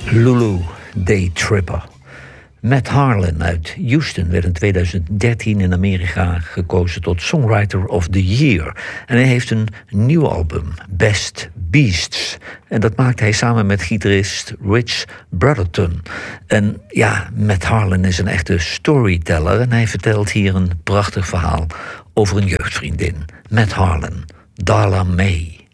Lulu, Day Tripper. Matt Harlan uit Houston werd in 2013 in Amerika gekozen tot Songwriter of the Year. En hij heeft een nieuw album, Best Beasts. En dat maakt hij samen met gitarist Rich Brotherton. En ja, Matt Harlan is een echte storyteller en hij vertelt hier een prachtig verhaal over een jeugdvriendin. Matt Harlan, Darla May.